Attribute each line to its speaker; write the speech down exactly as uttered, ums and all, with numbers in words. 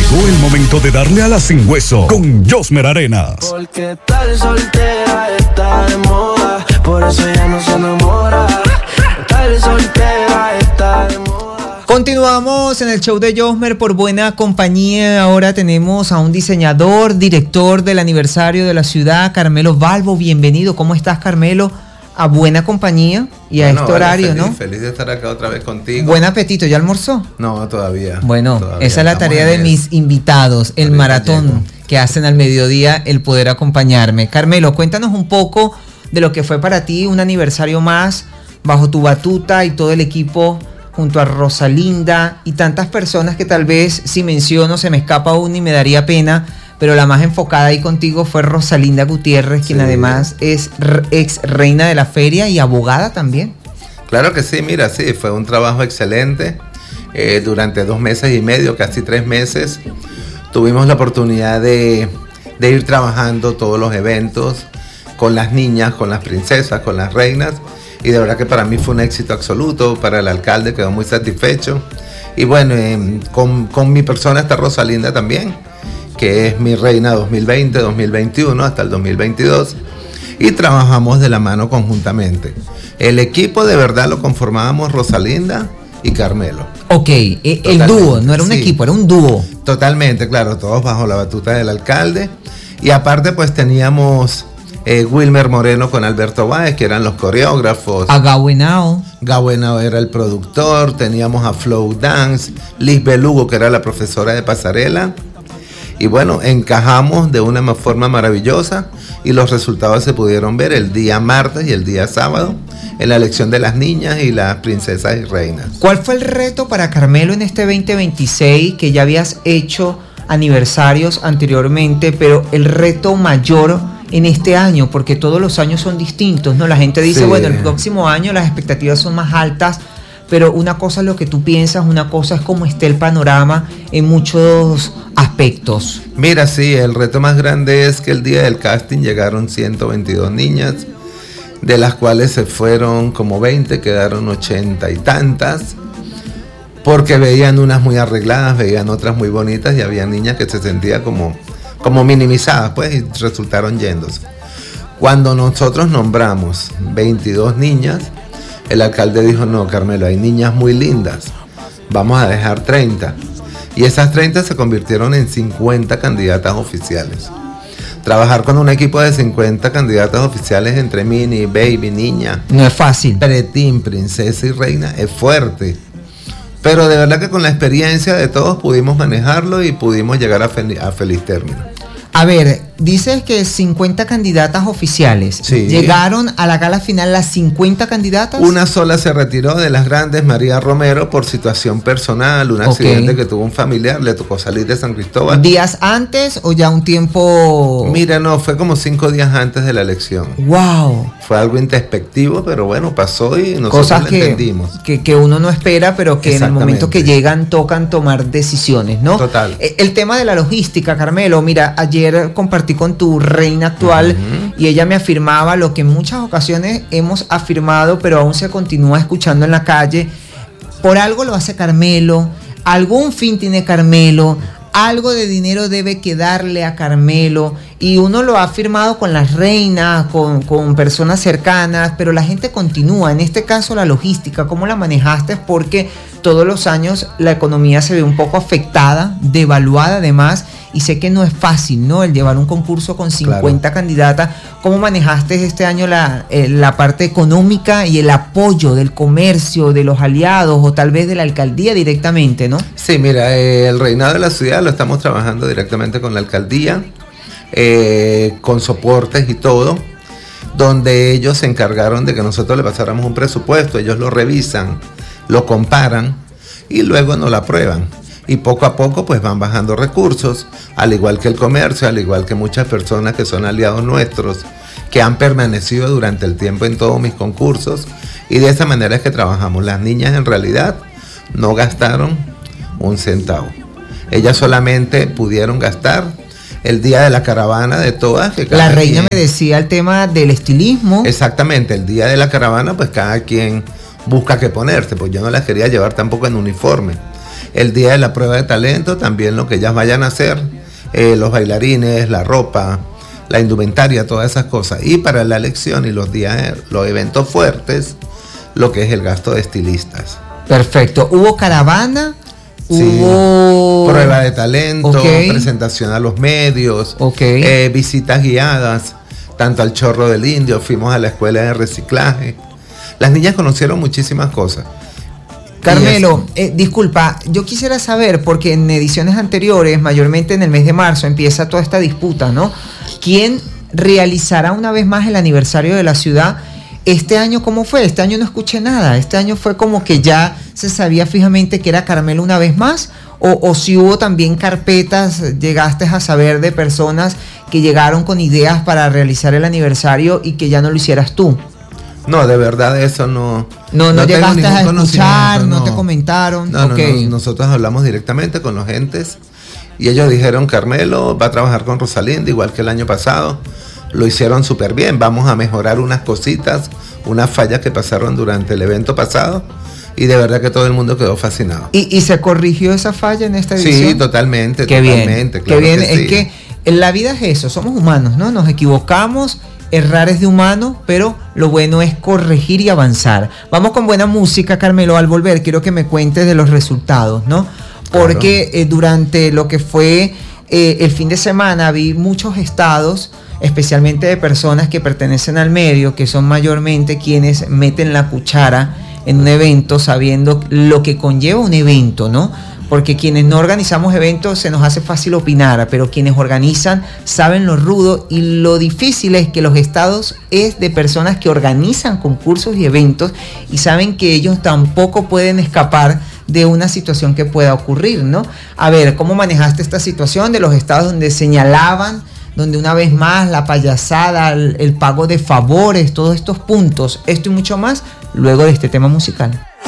Speaker 1: Llegó el momento de darle a la sin hueso con Josmer Arenas.
Speaker 2: Porque tal soltera está de moda, por eso ya no se enamora. Tal soltera está de moda.
Speaker 3: Continuamos en el show de Josmer por buena compañía. Ahora tenemos a un diseñador, director del aniversario de la ciudad, Carmelo Balbo. Bienvenido. ¿Cómo estás, Carmelo? A buena compañía y bueno, a este horario,
Speaker 4: feliz,
Speaker 3: ¿no?
Speaker 4: Feliz de estar acá otra vez contigo.
Speaker 3: Buen apetito, ¿ya almorzó?
Speaker 4: No, todavía.
Speaker 3: Bueno,
Speaker 4: todavía.
Speaker 3: Esa es la tarea de mis invitados, el maratón llego. que hacen al mediodía, el poder acompañarme. Carmelo, cuéntanos un poco de lo que fue para ti un aniversario más bajo tu batuta y todo el equipo junto a Rosalinda y tantas personas que tal vez si menciono se me escapa una y me daría pena, pero la más enfocada ahí contigo fue Rosalinda Gutiérrez, quien sí. además es ex reina de la feria y abogada también.
Speaker 4: Claro que sí, mira, sí, fue un trabajo excelente. Eh, durante dos meses y medio, casi tres meses, tuvimos la oportunidad de, de ir trabajando todos los eventos con las niñas, con las princesas, con las reinas, y de verdad que para mí fue un éxito absoluto. Para el alcalde quedó muy satisfecho. Y bueno, eh, con, con mi persona está Rosalinda también, que es mi reina dos mil veinte, dos mil veintiuno hasta el dos mil veintidós, y trabajamos de la mano conjuntamente. El equipo de verdad lo conformábamos Rosalinda y Carmelo.
Speaker 3: Ok, el, el dúo, no era un sí, equipo, era un dúo.
Speaker 4: Totalmente, claro, todos bajo la batuta del alcalde. Y aparte pues teníamos eh, Wilmer Moreno con Alberto Báez, que eran los coreógrafos.
Speaker 3: A Gawenao.
Speaker 4: Gawenao era el productor. Teníamos a Flow Dance, Liz Belugo, que era la profesora de pasarela. Y bueno, encajamos de una forma maravillosa y los resultados se pudieron ver el día martes y el día sábado en la elección de las niñas y las princesas y reinas.
Speaker 3: ¿Cuál fue el reto para Carmelo en este veinte veintiséis, que ya habías hecho aniversarios anteriormente, pero el reto mayor en este año? Porque todos los años son distintos, ¿no? La gente dice, sí. bueno, el próximo año las expectativas son más altas, pero una cosa es lo que tú piensas, una cosa es cómo esté el panorama en muchos aspectos.
Speaker 4: Mira, sí, el reto más grande es que el día del casting llegaron ciento veintidós niñas, de las cuales se fueron como veinte, quedaron ochenta y tantas, porque veían unas muy arregladas, veían otras muy bonitas y había niñas que se sentían como, como minimizadas, pues, y resultaron yéndose. Cuando nosotros nombramos veintidós niñas, el alcalde dijo, no, Carmelo, hay niñas muy lindas, vamos a dejar treinta. Y esas treinta se convirtieron en cincuenta candidatas oficiales. Trabajar con un equipo de cincuenta candidatas oficiales entre mini, baby, niña,
Speaker 3: no es fácil.
Speaker 4: Pretín, princesa y reina, es fuerte. Pero de verdad que con la experiencia de todos pudimos manejarlo y pudimos llegar a, fel- a feliz término.
Speaker 3: A ver, dices que cincuenta candidatas oficiales.
Speaker 4: Sí.
Speaker 3: ¿Llegaron a la gala final las cincuenta candidatas?
Speaker 4: Una sola se retiró de las grandes, María Romero, por situación personal, un accidente okay. que tuvo un familiar, le tocó salir de San Cristóbal.
Speaker 3: ¿Días antes o ya un tiempo...?
Speaker 4: Mira, no, fue como cinco días antes de la elección.
Speaker 3: ¡Wow!
Speaker 4: Fue algo introspectivo, pero bueno, pasó y nosotros
Speaker 3: Cosas
Speaker 4: lo
Speaker 3: que,
Speaker 4: entendimos.
Speaker 3: Que, que uno no espera, pero que en el momento que llegan tocan tomar decisiones, ¿no?
Speaker 4: Total.
Speaker 3: El tema de la logística, Carmelo, mira, ayer compartí con tu reina actual uh-huh. y ella me afirmaba lo que en muchas ocasiones hemos afirmado, pero aún se continúa escuchando en la calle. Por algo lo hace Carmelo, algún fin tiene Carmelo, algo de dinero debe quedarle a Carmelo, y uno lo ha afirmado con las reinas, con, con personas cercanas, pero la gente continúa. En este caso la logística, ¿cómo la manejaste? Porque todos los años la economía se ve un poco afectada, devaluada además, y sé que no es fácil, ¿no? El llevar un concurso con cincuenta claro. candidatas. ¿Cómo manejaste este año la, eh, la parte económica y el apoyo del comercio, de los aliados o tal vez de la alcaldía directamente, ¿no?
Speaker 4: Sí, mira, eh, el reinado de la ciudad lo estamos trabajando directamente con la alcaldía, eh, con soportes y todo, donde ellos se encargaron de que nosotros le pasáramos un presupuesto, ellos lo revisan, lo comparan y luego nos lo aprueban. Y poco a poco pues van bajando recursos, al igual que el comercio, al igual que muchas personas que son aliados nuestros, que han permanecido durante el tiempo en todos mis concursos, y de esa manera es que trabajamos. Las niñas en realidad no gastaron un centavo. Ellas solamente pudieron gastar el día de la caravana de todas. Que
Speaker 3: la reina quien... me decía el tema del estilismo.
Speaker 4: Exactamente, el día de la caravana pues cada quien busca qué ponerse, pues yo no las quería llevar tampoco en uniforme. El día de la prueba de talento, también lo que ellas vayan a hacer, eh, los bailarines, la ropa, la indumentaria, todas esas cosas. Y para la elección y los días, los eventos fuertes, lo que es el gasto de estilistas.
Speaker 3: Perfecto. ¿Hubo caravana?
Speaker 4: Sí,
Speaker 3: Hubo
Speaker 4: prueba de talento,
Speaker 3: okay.
Speaker 4: presentación a los medios,
Speaker 3: okay.
Speaker 4: eh, visitas guiadas, tanto al Chorro del Indio, fuimos a la escuela de reciclaje. Las niñas conocieron muchísimas cosas.
Speaker 3: Carmelo, eh, disculpa, yo quisiera saber, porque en ediciones anteriores, mayormente en el mes de marzo, empieza toda esta disputa, ¿no? ¿Quién realizará una vez más el aniversario de la ciudad? Este año, ¿cómo fue? Este año no escuché nada. Este año fue como que ya se sabía fijamente que era Carmelo una vez más. O, o si hubo también carpetas, llegaste a saber de personas que llegaron con ideas para realizar el aniversario y que ya no lo hicieras tú.
Speaker 4: No, de verdad eso no.
Speaker 3: No, no, no llegaste a escuchar, no,
Speaker 4: no
Speaker 3: te comentaron.
Speaker 4: No,
Speaker 3: okay.
Speaker 4: no, no, nosotros hablamos directamente con los gentes y ellos dijeron, Carmelo va a trabajar con Rosalinda igual que el año pasado. Lo hicieron súper bien, vamos a mejorar unas cositas, unas fallas que pasaron durante el evento pasado y de verdad que todo el mundo quedó fascinado.
Speaker 3: ¿Y, y se corrigió esa falla en esta edición?
Speaker 4: Sí, totalmente,
Speaker 3: qué
Speaker 4: totalmente.
Speaker 3: Bien,
Speaker 4: claro
Speaker 3: qué bien,
Speaker 4: que
Speaker 3: es
Speaker 4: sí.
Speaker 3: que en la vida es eso, somos humanos, ¿no? Nos equivocamos, errar es de humano, pero lo bueno es corregir y avanzar. Vamos con buena música, Carmelo, al volver quiero que me cuentes de los resultados, ¿no? Porque claro. eh, durante lo que fue eh, el fin de semana vi muchos estados, especialmente de personas que pertenecen al medio, que son mayormente quienes meten la cuchara en un evento sabiendo lo que conlleva un evento, ¿no? Porque quienes no organizamos eventos se nos hace fácil opinar, pero quienes organizan saben lo rudo y lo difícil es que los estados es de personas que organizan concursos y eventos y saben que ellos tampoco pueden escapar de una situación que pueda ocurrir, ¿no? A ver, ¿cómo manejaste esta situación de los estados donde señalaban, donde una vez más la payasada, el, el pago de favores, todos estos puntos, esto y mucho más, luego de este tema musical?